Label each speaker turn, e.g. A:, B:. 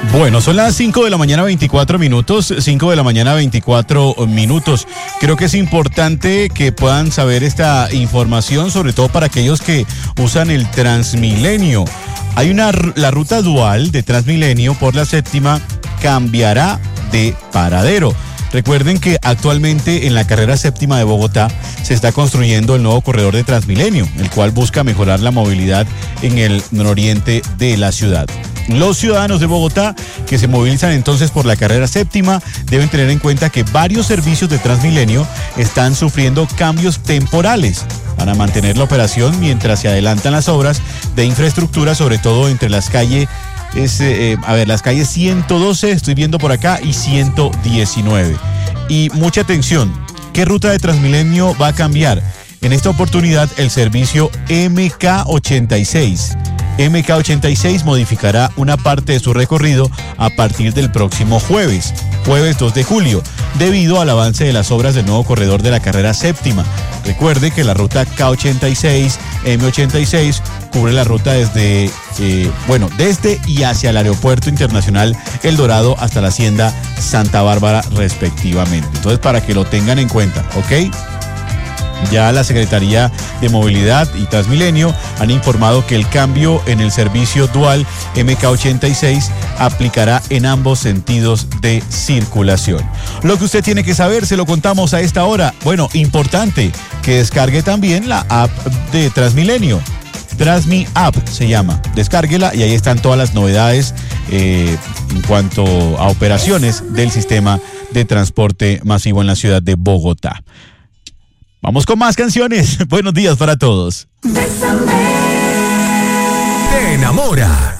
A: Bueno, son las 5 de la mañana 24 minutos, 5 de la mañana 24 minutos. Creo que es importante que puedan saber esta información, sobre todo para aquellos que usan el Transmilenio. La ruta dual de Transmilenio por la séptima cambiará de paradero. Recuerden que actualmente en la carrera séptima de Bogotá se está construyendo el nuevo corredor de Transmilenio, el cual busca mejorar la movilidad en el nororiente de la ciudad. Los ciudadanos de Bogotá que se movilizan entonces por la carrera séptima deben tener en cuenta que varios servicios de Transmilenio están sufriendo cambios temporales para mantener la operación mientras se adelantan las obras de infraestructura, sobre todo entre las calles. Las calles 112, estoy viendo por acá, y 119. Y mucha atención, ¿qué ruta de Transmilenio va a cambiar? En esta oportunidad, el servicio MK86. MK86 modificará una parte de su recorrido a partir del próximo jueves 2 de julio, debido al avance de las obras del nuevo corredor de la carrera séptima. Recuerde que la ruta K86, M86, cubre la ruta desde y hacia el Aeropuerto Internacional El Dorado hasta la Hacienda Santa Bárbara, respectivamente. Entonces, para que lo tengan en cuenta, ¿ok? Ya la Secretaría de Movilidad y Transmilenio han informado que el cambio en el servicio dual MK86 aplicará en ambos sentidos de circulación. Lo que usted tiene que saber, se lo contamos a esta hora. Bueno, importante que descargue también la app de Transmilenio. Transmi App se llama. Descárguela y ahí están todas las novedades en cuanto a operaciones del sistema de transporte masivo en la ciudad de Bogotá. Vamos con más canciones. Buenos días para todos.
B: Te enamora.